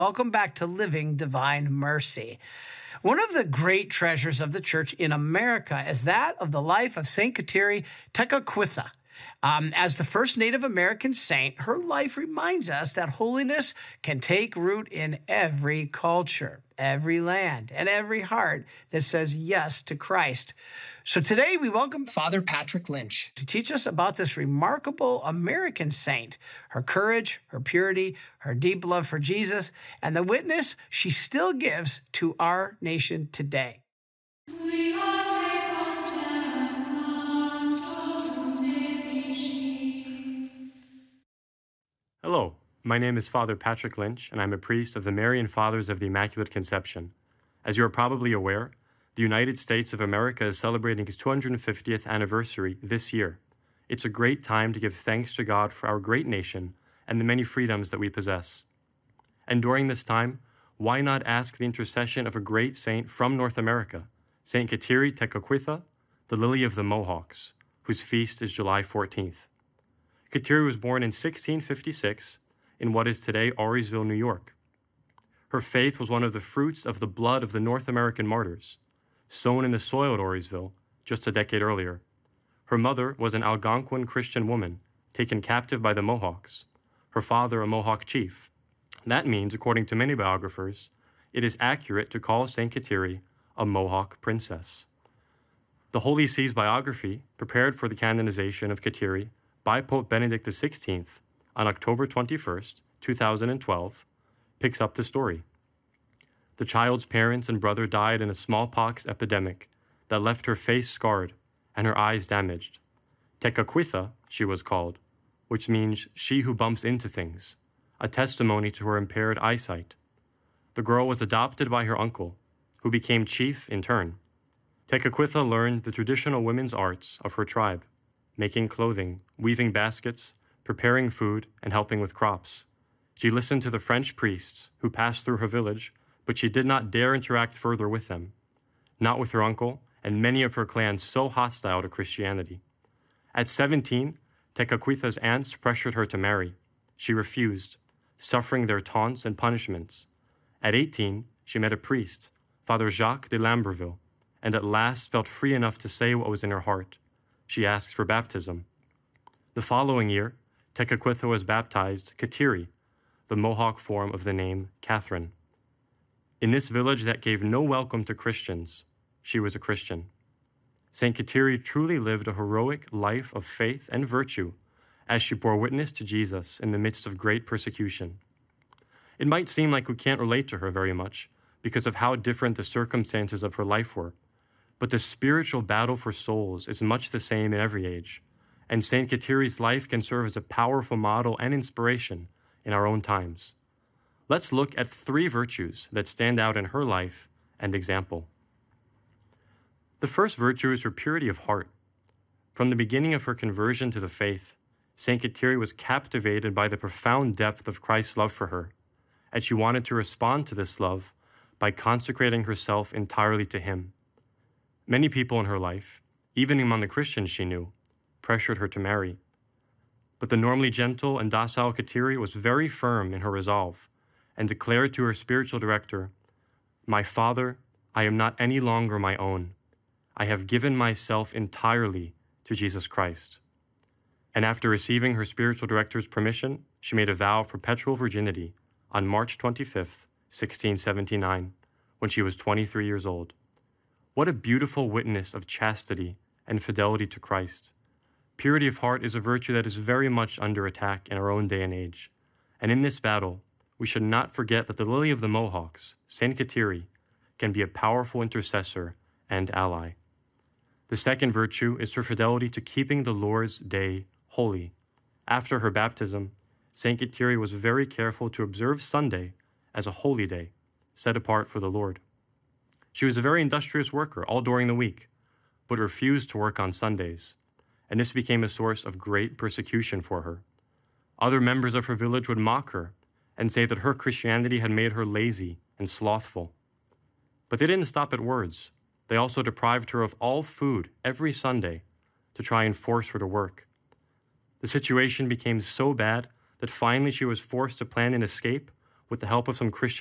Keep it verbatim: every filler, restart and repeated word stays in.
Welcome back to Living Divine Mercy. One of the great treasures of the church in America is that of the life of Saint Kateri Tekakwitha. Um, as the first Native American saint, her life reminds us that holiness can take root in every culture, every land, and every heart that says yes to Christ. So today we welcome Father Patrick Lynch to teach us about this remarkable American saint, her courage, her purity, her deep love for Jesus, and the witness she still gives to our nation today. We are Hello, my name is Father Patrick Lynch, and I'm a priest of the Marian Fathers of the Immaculate Conception. As you are probably aware, the United States of America is celebrating its two hundred fiftieth anniversary this year. It's a great time to give thanks to God for our great nation and the many freedoms that we possess. And during this time, why not ask the intercession of a great saint from North America, Saint Kateri Tekakwitha, the Lily of the Mohawks, whose feast is July fourteenth. Kateri was born in sixteen fifty-six in what is today Auriesville, New York. Her faith was one of the fruits of the blood of the North American martyrs, sown in the soil at Auriesville just a decade earlier. Her mother was an Algonquin Christian woman taken captive by the Mohawks, her father a Mohawk chief. That means, according to many biographers, it is accurate to call Saint Kateri a Mohawk princess. The Holy See's biography, prepared for the canonization of Kateri by Pope Benedict the sixteenth on October twenty-first, two thousand twelve, picks up the story. The child's parents and brother died in a smallpox epidemic that left her face scarred and her eyes damaged. Tekakwitha, she was called, which means she who bumps into things, a testimony to her impaired eyesight. The girl was adopted by her uncle, who became chief in turn. Tekakwitha learned the traditional women's arts of her tribe, making clothing, weaving baskets, preparing food, and helping with crops. She listened to the French priests who passed through her village, but she did not dare interact further with them, not with her uncle and many of her clans so hostile to Christianity. At seventeen, Tekakwitha's aunts pressured her to marry. She refused, suffering their taunts and punishments. At eighteen, she met a priest, Father Jacques de Lamberville, and at last felt free enough to say what was in her heart. She asked for baptism. The following year, Tekakwitha was baptized Kateri, the Mohawk form of the name Catherine. In this village that gave no welcome to Christians, she was a Christian. Saint Kateri truly lived a heroic life of faith and virtue as she bore witness to Jesus in the midst of great persecution. It might seem like we can't relate to her very much because of how different the circumstances of her life were, but the spiritual battle for souls is much the same in every age, and Saint Kateri's life can serve as a powerful model and inspiration in our own times. Let's look at three virtues that stand out in her life and example. The first virtue is her purity of heart. From the beginning of her conversion to the faith, Saint Kateri was captivated by the profound depth of Christ's love for her, and she wanted to respond to this love by consecrating herself entirely to him. Many people in her life, even among the Christians she knew, pressured her to marry. But the normally gentle and docile Kateri was very firm in her resolve and declared to her spiritual director, "My Father, I am not any longer my own. I have given myself entirely to Jesus Christ." And after receiving her spiritual director's permission, she made a vow of perpetual virginity on March twenty-fifth, sixteen seventy-nine, when she was twenty-three years old. What a beautiful witness of chastity and fidelity to Christ. Purity of heart is a virtue that is very much under attack in our own day and age. And in this battle, we should not forget that the Lily of the Mohawks, Saint Kateri, can be a powerful intercessor and ally. The second virtue is her fidelity to keeping the Lord's Day holy. After her baptism, Saint Kateri was very careful to observe Sunday as a holy day, set apart for the Lord. She was a very industrious worker all during the week, but refused to work on Sundays, and this became a source of great persecution for her. Other members of her village would mock her and say that her Christianity had made her lazy and slothful. But they didn't stop at words. They also deprived her of all food every Sunday to try and force her to work. The situation became so bad that finally she was forced to plan an escape with the help of some Christian